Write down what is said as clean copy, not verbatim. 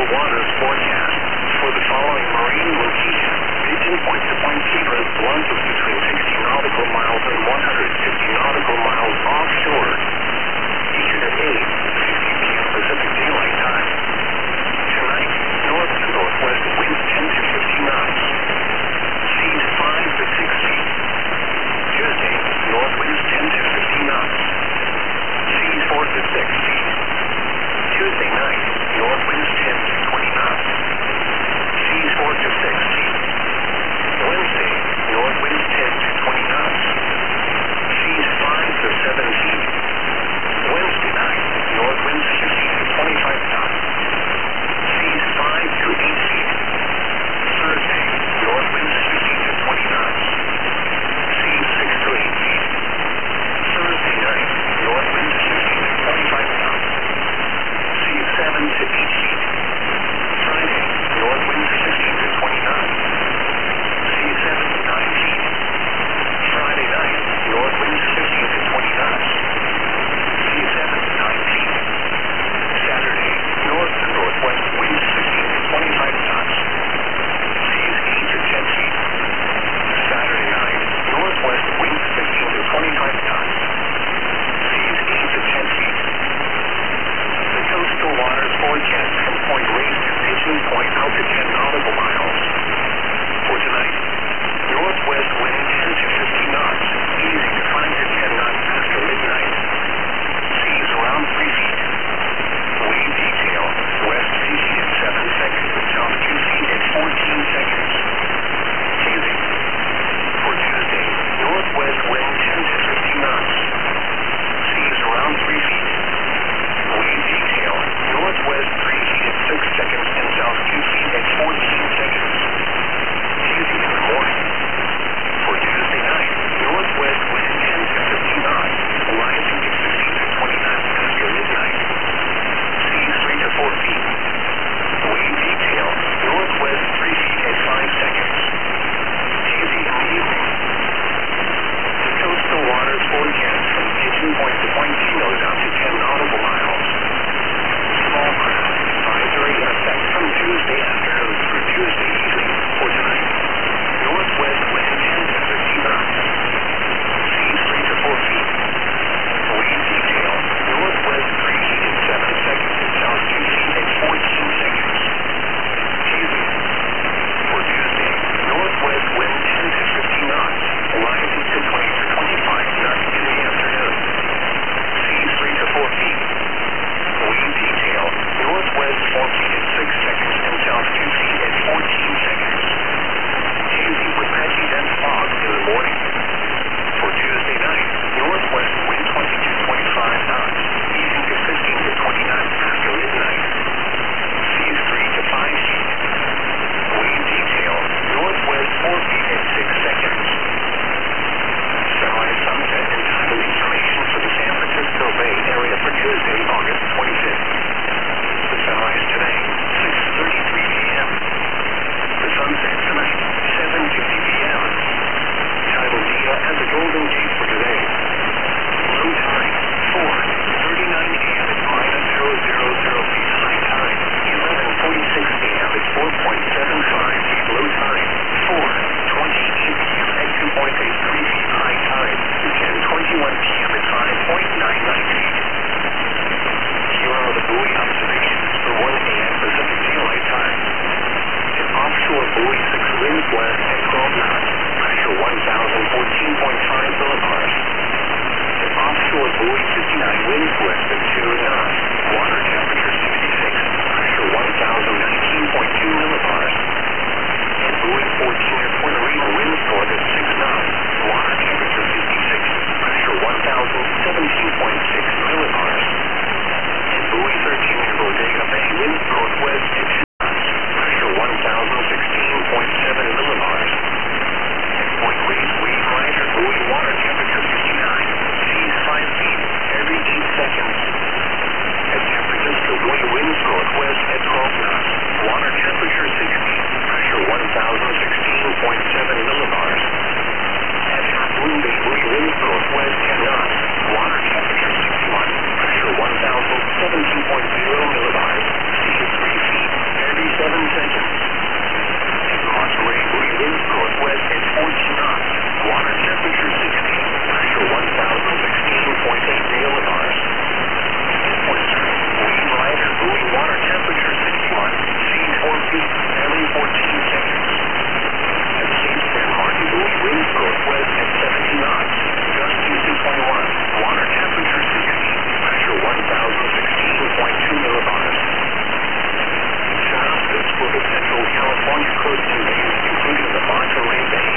waters forecast. For the following marine locations, pitching point to Point Seabird plunges between 60 nautical miles and 150 nautical miles offshore. Eastern at 8:50 p.m. Pacific Daylight Time. Tonight, north to northwest winds 10 to 50 knots. Seas 5 to 6 feet. Tuesday, north winds 10 to 50 knots. Seas 4 to 6 feet. Tuesday night, north winds 10 to 20 knots. Seas 4 to 6 feet. Wednesday, north winds 10 to 20 knots. Seas 5 to 7 feet. Wednesday night, north winds 15 to 25 knots. Seas 5 to 8 feet. Thursday, north winds 15 to 20 knots. Seas 6 to 8 feet. Thursday night, north winds 15 to 25 knots. Seas 7 to 8 feet. Friday, north winds 15 to 20 knots. Seas 7 to 9 feet. Friday night, north winds 15 to 20 knots. Seas 7 to 9 feet. Saturday, north to northwest winds 15 to 25 knots. Seas 8 to 10 feet. Saturday night, northwest winds 15 to 25 knots. Seas 8 to 10 feet. The coastal waters forecast from Point Reyes to Pitching Point out to 10 nautical miles. For tonight, northwest wind 10 to 50 knots, easing to 5 to 10 knots after midnight. Seas around 3 feet. Wave detail, west 3 feet at 7 seconds and south 2 feet at 14 seconds. Tuesday. For Tuesday, northwest wind 10 to 50 knots. Seas around 3 feet. Wave detail, northwest 3 feet at 6 seconds and south 2 feet at California coast and bays, including the Monterey Bay.